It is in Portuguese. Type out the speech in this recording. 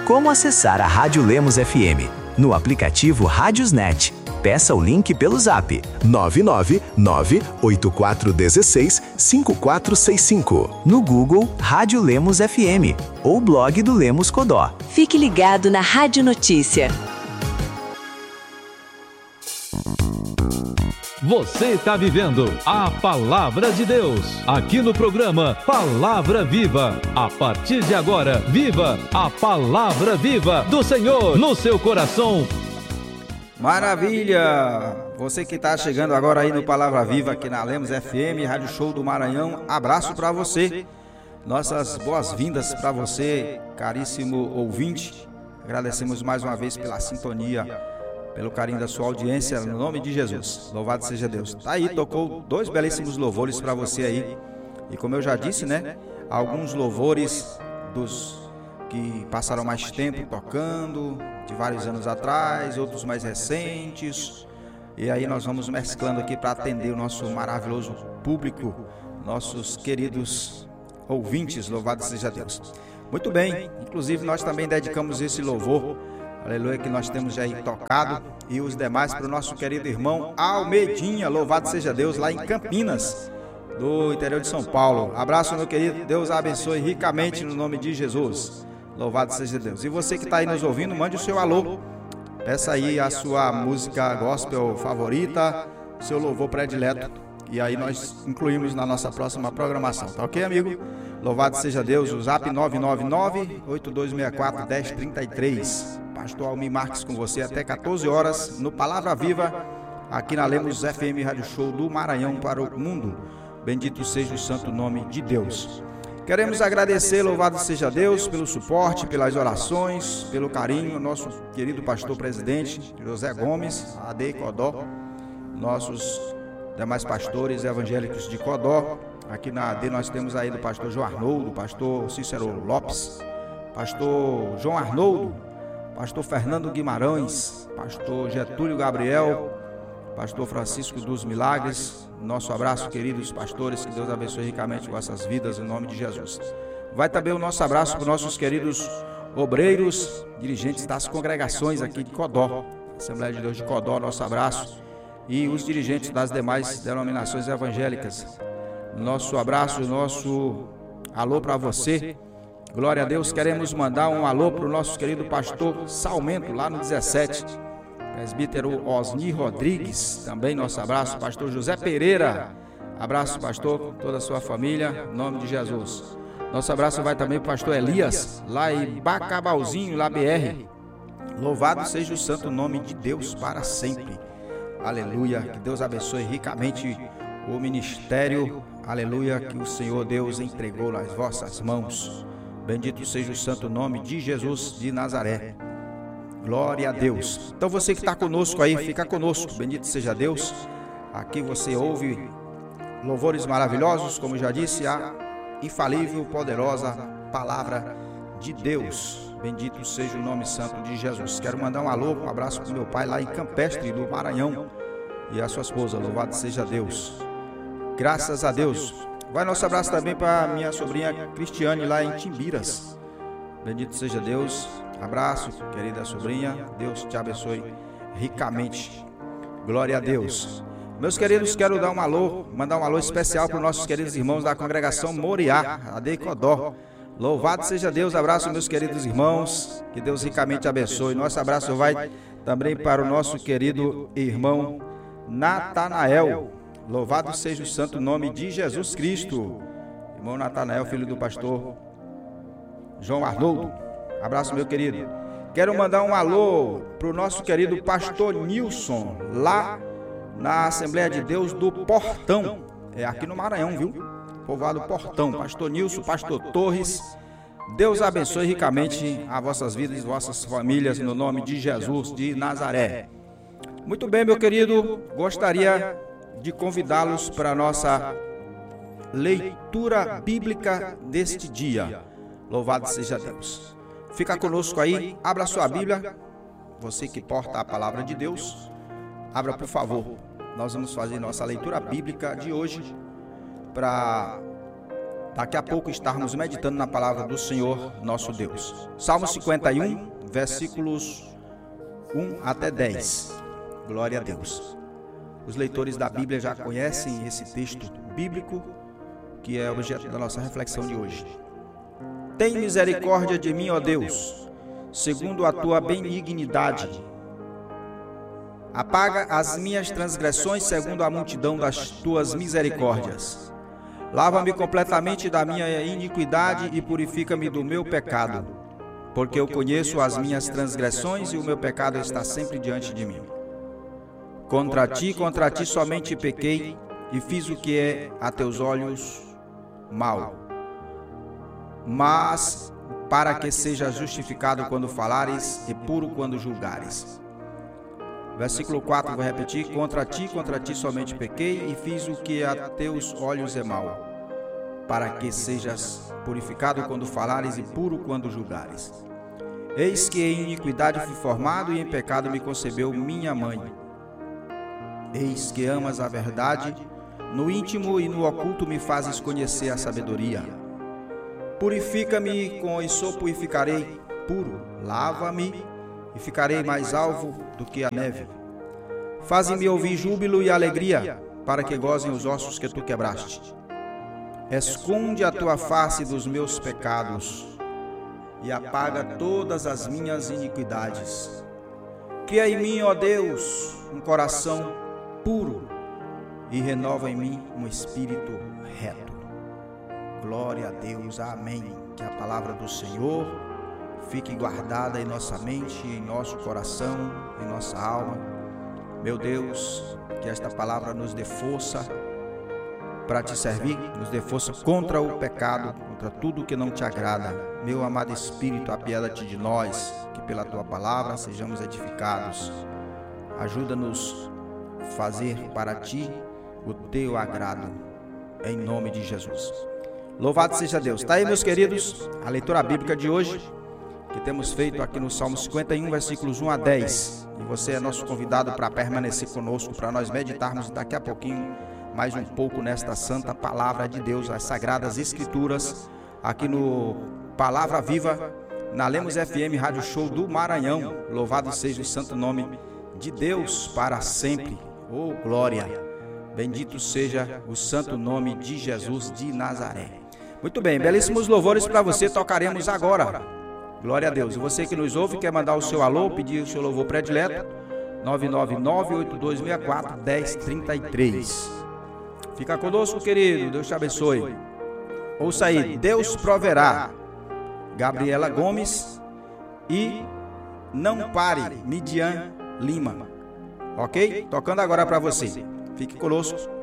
Como acessar a Rádio Lemos FM? No aplicativo Rádiosnet. Peça o link pelo Zap 999-8416-5465. No Google Rádio Lemos FM ou blog do Lemos Codó. Fique ligado na Rádio Notícia. Você está vivendo a Palavra de Deus, aqui no programa Palavra Viva. A partir de agora, viva a Palavra Viva do Senhor no seu coração. Maravilha! Você que está chegando agora aí no Palavra Viva, aqui na Lemos FM, Rádio Show do Maranhão, abraço para você. Nossas boas-vindas para você, caríssimo ouvinte. Agradecemos mais uma vez pela sintonia, pelo carinho da sua audiência, no nome de Jesus. Louvado seja Deus. Tá aí, tocou 2 belíssimos louvores para você aí. E como eu já disse, né? Alguns louvores dos que passaram mais tempo tocando, de vários anos atrás, outros mais recentes. E aí nós vamos mesclando aqui para atender o nosso maravilhoso público, nossos queridos ouvintes. Louvado seja Deus. Muito bem, inclusive nós também dedicamos esse louvor, aleluia, que nós temos já aí tocado, e os demais para o nosso querido irmão Almedinha, louvado seja Deus, lá em Campinas, do interior de São Paulo. Abraço, meu querido, Deus abençoe ricamente no nome de Jesus, louvado seja Deus. E você que está aí nos ouvindo, mande o seu alô, peça aí a sua música gospel favorita, seu louvor predileto, e aí nós incluímos na nossa próxima programação, tá ok, amigo? Louvado seja Deus. O Zap 999-8264-1033. Pastor Almir Marques com você até 14 horas no Palavra Viva, aqui na Lemos FM Rádio Show do Maranhão para o mundo. Bendito seja o santo nome de Deus. Queremos agradecer, louvado seja Deus, pelo suporte, pelas orações, pelo carinho, nosso querido pastor presidente José Gomes, AD Codó, nossos demais pastores evangélicos de Codó. Aqui na AD nós temos aí do pastor João Arnoldo, pastor Cícero Lopes, pastor João Arnoldo, pastor Fernando Guimarães, pastor Getúlio Gabriel, pastor Francisco dos Milagres. Nosso abraço, queridos pastores, que Deus abençoe ricamente vossas vidas, em nome de Jesus. Vai também o nosso abraço para os nossos queridos obreiros, dirigentes das congregações aqui de Codó, Assembleia de Deus de Codó, nosso abraço, e os dirigentes das demais denominações evangélicas. Nosso abraço, nosso alô para você. Glória a Deus. Queremos mandar um alô para o nosso querido pastor Salmento, lá no 17. Presbítero Osni Rodrigues, também nosso abraço. Pastor José Pereira, abraço, pastor, toda a sua família, em nome de Jesus. Nosso abraço vai também para o pastor Elias, lá em Bacabauzinho, lá BR. Louvado seja o santo nome de Deus para sempre. Aleluia. Que Deus abençoe ricamente o ministério, aleluia, que o Senhor Deus entregou nas vossas mãos. Bendito seja o santo nome de Jesus de Nazaré. Glória a Deus. Então você que está conosco aí, fica conosco. Bendito seja Deus. Aqui você ouve louvores maravilhosos, como já disse, a infalível, poderosa palavra de Deus. Bendito seja o nome santo de Jesus. Quero mandar um alô, um abraço para o meu pai lá em Campestre, do Maranhão, e a sua esposa. Louvado seja Deus. Graças a Deus. Vai nosso abraço também para minha sobrinha Cristiane, lá em Timbiras. Bendito seja Deus. Abraço, querida sobrinha. Deus te abençoe ricamente. Glória a Deus. Meus queridos, quero dar um alô, mandar um alô especial para os nossos queridos irmãos da congregação Moriá, AD Codó. Louvado seja Deus. Abraço, meus queridos irmãos. Que Deus ricamente abençoe. Nosso abraço vai também para o nosso querido irmão Natanael. Louvado seja o santo nome de Jesus Cristo. Irmão Natanael, filho do pastor João Arnoldo. Abraço, meu querido. Quero mandar um alô para o nosso querido pastor Nilson, lá na Assembleia de Deus do Portão. É aqui no Maranhão, viu? Povoado Portão. Pastor Nilson, pastor Torres. Deus abençoe ricamente as vossas vidas e vossas famílias, no nome de Jesus de Nazaré. Muito bem, meu querido. Gostaria de convidá-los para a nossa leitura bíblica deste dia. Louvado seja Deus. Fica conosco aí, abra sua Bíblia, você que porta a palavra de Deus, abra por favor. Nós vamos fazer nossa leitura bíblica de hoje para daqui a pouco estarmos meditando na palavra do Senhor, nosso Deus. Salmo 51, versículos 1 até 10. Glória a Deus. Os leitores da Bíblia já conhecem esse texto bíblico, que é objeto da nossa reflexão de hoje. Tem misericórdia de mim, ó Deus, segundo a tua benignidade. Apaga as minhas transgressões segundo a multidão das tuas misericórdias. Lava-me completamente da minha iniquidade e purifica-me do meu pecado, porque eu conheço as minhas transgressões e o meu pecado está sempre diante de mim. Contra ti somente pequei e fiz o que é a teus olhos mal. Mas para que sejas justificado quando falares e puro quando julgares. Versículo 4, vou repetir. Contra ti somente pequei e fiz o que a teus olhos é mal, para que sejas purificado quando falares e puro quando julgares. Eis que em iniquidade fui formado e em pecado me concebeu minha mãe. Eis que amas a verdade, no íntimo e no oculto me fazes conhecer a sabedoria. Purifica-me com esopo e ficarei puro, lava-me e ficarei mais alvo do que a neve. Faze-me ouvir júbilo e alegria, para que gozem os ossos que tu quebraste. Esconde a tua face dos meus pecados e apaga todas as minhas iniquidades. Cria em mim, ó Deus, um coração puro e renova em mim um espírito reto. Glória a Deus, amém. Que a palavra do Senhor fique guardada em nossa mente, em nosso coração, em nossa alma. Meu Deus, que esta palavra nos dê força para te servir, nos dê força contra o pecado, contra tudo que não te agrada. Meu amado Espírito, apieda-te de nós, que pela tua palavra sejamos edificados. Ajuda-nos a fazer para ti o teu agrado, em nome de Jesus. Louvado seja Deus. Está aí, meus queridos, a leitura bíblica de hoje, que temos feito aqui no Salmo 51, versículos 1 a 10. E você é nosso convidado para permanecer conosco, para nós meditarmos daqui a pouquinho, mais um pouco nesta santa palavra de Deus, as sagradas escrituras, aqui no Palavra Viva, na Lemos FM Rádio Show do Maranhão. Louvado seja o santo nome de Deus para sempre. Oh, glória! Bendito seja o santo nome de Jesus de Nazaré. Muito bem, belíssimos louvores para você, tocaremos agora. Glória a Deus. E você que nos ouve, quer mandar o seu alô, pedir o seu louvor predileto, 999-8264-1033. Fica conosco, querido. Deus te abençoe. Ouça aí, Deus proverá. Gabriela Gomes e Não Pare, Midian Lima. Ok? Tocando agora para você. Fique conosco.